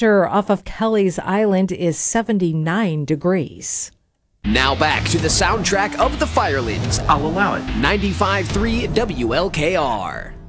temperature off of Kelly's Island is 79 degrees. Now back to the soundtrack of the Firelands. I'll allow it. 95.3 WLKR.